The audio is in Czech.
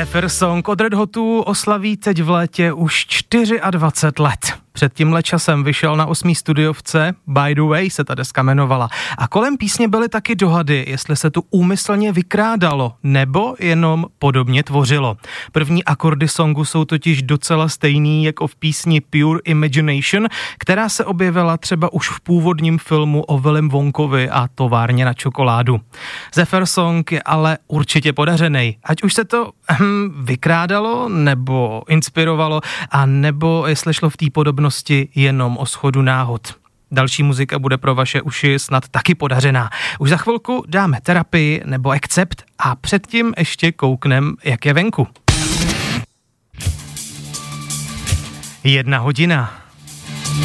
Zephyr Song od Red Hotu oslaví teď v létě už 24 let. Před tímhle časem vyšel na 8. studiovce, By the Way se ta deska jmenovala. A kolem písně byly taky dohady, jestli se tu úmyslně vykrádalo, nebo jenom podobně tvořilo. První akordy songu jsou totiž docela stejný jako v písni Pure Imagination, která se objevila třeba už v původním filmu o Willem Wonkovi a továrně na čokoládu. Zephyr Song je ale určitě podařenej. Ať už se to vykrádalo, nebo inspirovalo, a nebo jestli šlo v té podobnosti jenom o shodu náhod. Další muzika bude pro vaše uši snad taky podařená. Už za chvilku dáme Terapii nebo Accept a předtím ještě kouknem, jak je venku. 1 hodina.